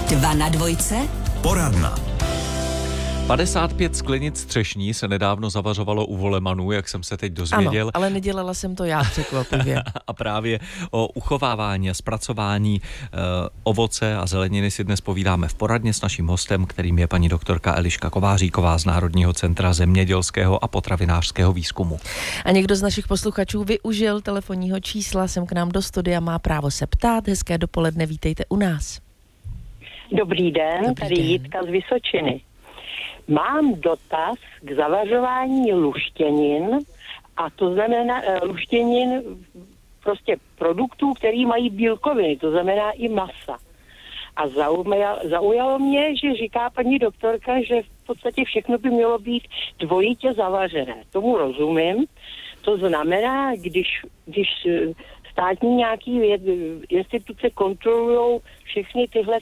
2 na dvojce. Poradna. 55 sklenic třešní se nedávno zavařovalo u Volemanů, jak jsem se teď dozvěděl. Ano, ale nedělala jsem to já, překvapivě. A právě o uchovávání a zpracování ovoce a zeleniny si dnes povídáme v poradně s naším hostem, kterým je paní doktorka Eliška Kováříková z Národního centra zemědělského a potravinářského výzkumu. A někdo z našich posluchačů využil telefonního čísla, sem k nám do studia, má právo se ptát. Hezké dopoledne, vítejte u nás. Dobrý den, tady Jitka z Vysočiny. Mám dotaz k zavařování luštěnin, a to znamená luštěnin prostě produktů, který mají bílkoviny, to znamená i masa. A zaujalo mě, že říká paní doktorka, že v podstatě všechno by mělo být dvojitě zavařené. Tomu rozumím. To znamená, když státní nějaký instituce kontrolují všechny tyhle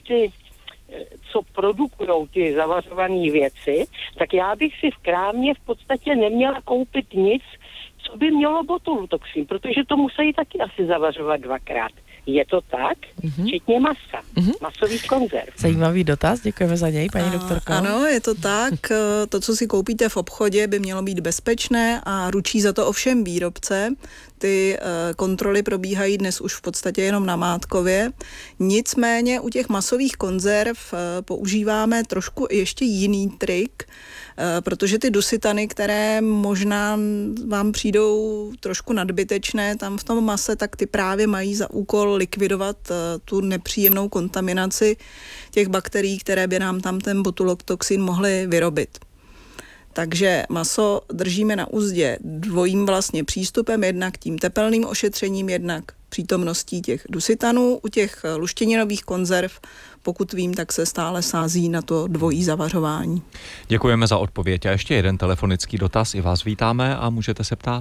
co produkujou ty zavařované věci, tak já bych si v krámě v podstatě neměla koupit nic, co by mělo botulotoxin, protože to musí taky asi zavařovat dvakrát. Je to tak? Včetně masa. Masový konzerv. Zajímavý dotaz, děkujeme za něj, paní doktorko. Ano, je to tak. To, co si koupíte v obchodě, by mělo být bezpečné a ručí za to ovšem výrobce. Ty kontroly probíhají dnes už v podstatě jenom namátkově. Nicméně u těch masových konzerv používáme trošku ještě jiný trik, protože ty dusitany, které možná vám přijdou trošku nadbytečné tam v tom mase, tak ty právě mají za úkol likvidovat tu nepříjemnou kontaminaci těch bakterií, které by nám tam ten botulotoxin mohly vyrobit. Takže maso držíme na uzdě dvojím vlastně přístupem, jednak tím tepelným ošetřením, jednak přítomností těch dusitanů. U těch luštěninových konzerv, pokud vím, tak se stále sází na to dvojí zavařování. Děkujeme za odpověď. A ještě jeden telefonický dotaz. I vás vítáme a můžete se ptát.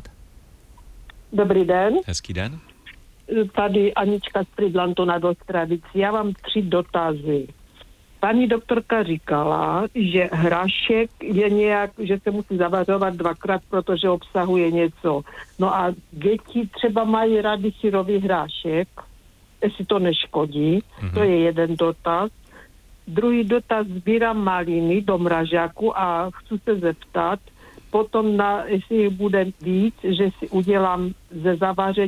Dobrý den. Hezký den. Tady Anička z Prydlantu nad Ostravicí. Já mám 3 dotazy. Paní doktorka říkala, že hrášek je nějak, že se musí zavařovat 2krát, protože obsahuje něco. No a děti třeba mají rádi syrový hrášek, jestli to neškodí. To je jeden dotaz. Druhý dotaz, sbírám maliny do mražáku a chci se zeptat, potom, jestli jich bude víc, že si udělám ze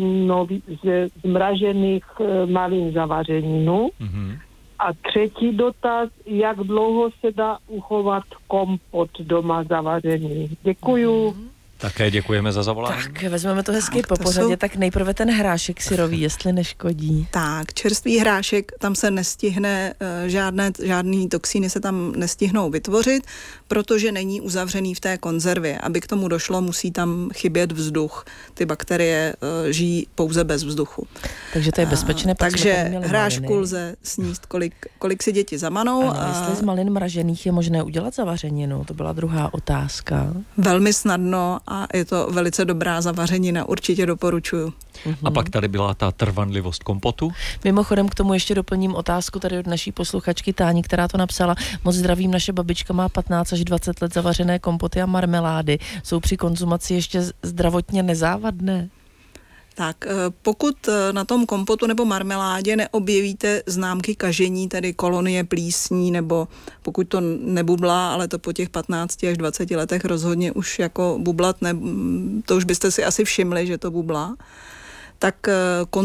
zmražených malin zavařeninu. A třetí dotaz, jak dlouho se dá uchovat kompot doma zavařený. Děkuju. Také děkujeme za zavolání. Tak, vezmeme to hezky po pořadě, tak nejprve ten hrášek syrový, jestli neškodí. Tak, čerstvý hrášek, tam se nestihne, žádný toxíny se tam nestihnou vytvořit, protože není uzavřený v té konzervě. Aby k tomu došlo, musí tam chybět vzduch. Ty bakterie žijí pouze bez vzduchu. Takže to je bezpečné. Takže hrášku lze sníst, kolik si děti zamanou. Ano, jestli z malin mražených je možné udělat zavařeninu, to byla druhá otázka. Velmi snadno a je to velice dobrá zavařenina, určitě doporučuju. A pak tady byla ta trvanlivost kompotu. Mimochodem k tomu ještě doplním otázku tady od naší posluchačky Táni, která to napsala. Moc zdravím, naše babička má 15 až 20 let zavařené kompoty a marmelády. Jsou při konzumaci ještě zdravotně nezávadné? Tak pokud na tom kompotu nebo marmeládě neobjevíte známky kažení, tedy kolonie plísní, nebo pokud to nebublá, ale to po těch 15 až 20 letech rozhodně už jako bublat, to už byste si asi všimli, že to bublá, tak